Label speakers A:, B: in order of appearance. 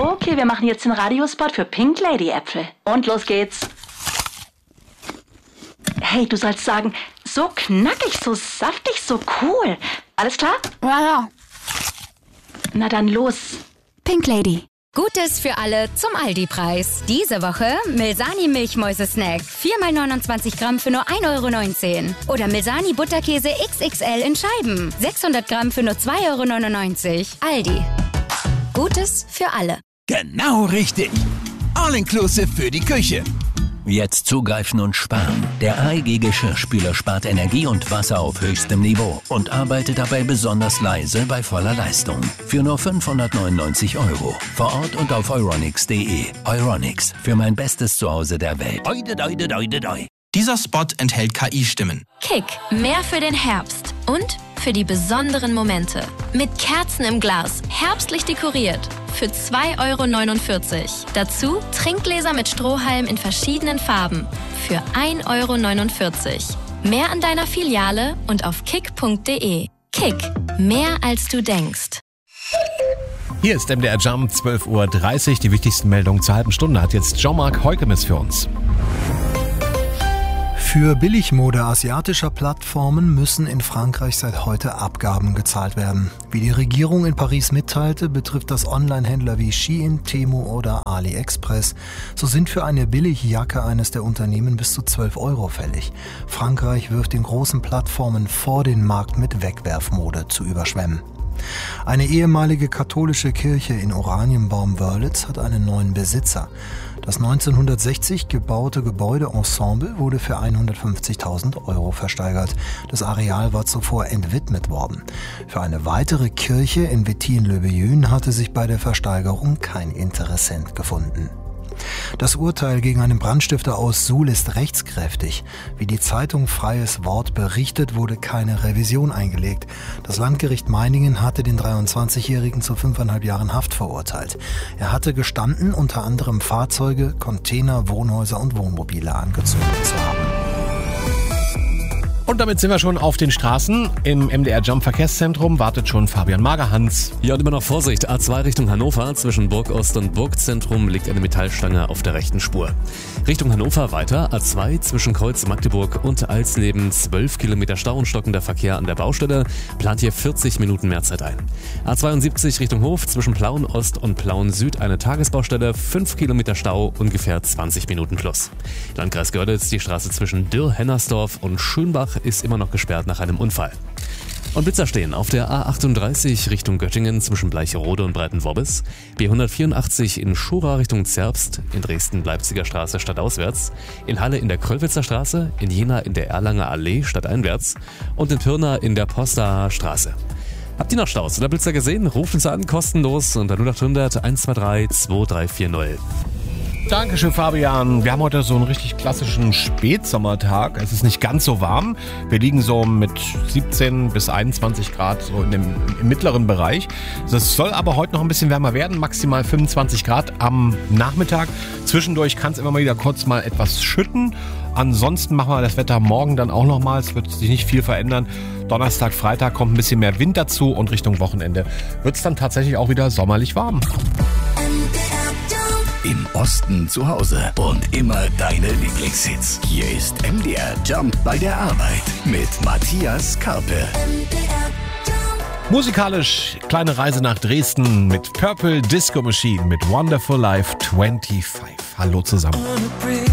A: Okay, wir machen jetzt den Radiospot für Pink Lady Äpfel. Und los geht's. Hey, du sollst sagen, so knackig, so saftig, so cool. Alles klar?
B: Ja.
A: Na dann los.
B: Pink Lady.
C: Gutes für alle zum Aldi-Preis. Diese Woche Milsani Milchmäuse-Snack. 4x29 Gramm für nur 1,19 €. Oder Milsani Butterkäse XXL in Scheiben. 600 Gramm für nur 2,99 €. Aldi. Gutes für alle.
D: Genau richtig. All-inclusive für die Küche. Jetzt zugreifen und sparen. Der AEG Geschirrspüler spart Energie und Wasser auf höchstem Niveau und arbeitet dabei besonders leise bei voller Leistung. Für nur 599 €. Vor Ort und auf euronics.de. Euronics, für mein bestes Zuhause der Welt.
E: Dieser Spot enthält KI-Stimmen.
F: Kick, mehr für den Herbst und für die besonderen Momente. Mit Kerzen im Glas, herbstlich dekoriert. Für 2,49 €. Dazu Trinkgläser mit Strohhalm in verschiedenen Farben. Für 1,49 €. Mehr an deiner Filiale und auf kick.de. Kick, mehr als du denkst.
G: Hier ist MDR Jump, 12:30 Uhr. Die wichtigsten Meldungen zur halben Stunde hat jetzt Jean-Marc Heukemes für uns.
H: Für Billigmode asiatischer Plattformen müssen in Frankreich seit heute Abgaben gezahlt werden. Wie die Regierung in Paris mitteilte, betrifft das Onlinehändler wie Shein, Temu oder AliExpress. So sind für eine Billigjacke eines der Unternehmen bis zu 12 € fällig. Frankreich wirft den großen Plattformen vor, den Markt mit Wegwerfmode zu überschwemmen. Eine ehemalige katholische Kirche in Oranienbaum-Wörlitz hat einen neuen Besitzer. Das 1960 gebaute Gebäudeensemble wurde für 150.000 € versteigert. Das Areal war zuvor entwidmet worden. Für eine weitere Kirche in Wettin-le-Beaune hatte sich bei der Versteigerung kein Interessent gefunden. Das Urteil gegen einen Brandstifter aus Suhl ist rechtskräftig. Wie die Zeitung Freies Wort berichtet, wurde keine Revision eingelegt. Das Landgericht Meiningen hatte den 23-Jährigen zu 5,5 Jahren Haft verurteilt. Er hatte gestanden, unter anderem Fahrzeuge, Container, Wohnhäuser und Wohnmobile angezündet zu haben.
G: Und damit sind wir schon auf den Straßen. Im MDR Jump Verkehrszentrum wartet schon Fabian Magerhans.
I: Ja, und immer noch Vorsicht. A2 Richtung Hannover. Zwischen Burgost und Burgzentrum liegt eine Metallstange auf der rechten Spur. Richtung Hannover weiter. A2 zwischen Kreuz Magdeburg und Alsleben. 12 Kilometer Stau und stockender Verkehr an der Baustelle. Plant hier 40 Minuten Mehrzeit ein. A72 Richtung Hof. Zwischen Plauen Ost und Plauen Süd eine Tagesbaustelle. 5 Kilometer Stau, ungefähr 20 Minuten plus. Landkreis Görlitz, die Straße zwischen Dürr-Hennersdorf und Schönbach ist immer noch gesperrt nach einem Unfall. Und Blitzer stehen auf der A38 Richtung Göttingen zwischen Bleicherode und Breitenworbis, B184 in Schura Richtung Zerbst, in Dresden Leipziger Straße stadtauswärts, in Halle in der Kröllwitzer Straße, in Jena in der Erlanger Allee stadteinwärts und in Pirna in der Postaer Straße. Habt ihr noch Staus oder Blitzer gesehen? Rufen Sie an, kostenlos unter 0800 123 2340.
G: Dankeschön, Fabian. Wir haben heute so einen richtig klassischen Spätsommertag. Es ist nicht ganz so warm. Wir liegen so mit 17 bis 21 Grad so im mittleren Bereich. Es soll aber heute noch ein bisschen wärmer werden, maximal 25 Grad am Nachmittag. Zwischendurch kann es immer mal wieder kurz mal etwas schütten. Ansonsten machen wir das Wetter morgen dann auch nochmal. Es wird sich nicht viel verändern. Donnerstag, Freitag kommt ein bisschen mehr Wind dazu und Richtung Wochenende wird es dann tatsächlich auch wieder sommerlich warm.
D: Im Osten zu Hause und immer deine Lieblingshits. Hier ist MDR Jump bei der Arbeit mit Matthias Karpe.
G: Musikalisch kleine Reise nach Dresden mit Purple Disco Machine mit Wonderful Life 25. Hallo zusammen.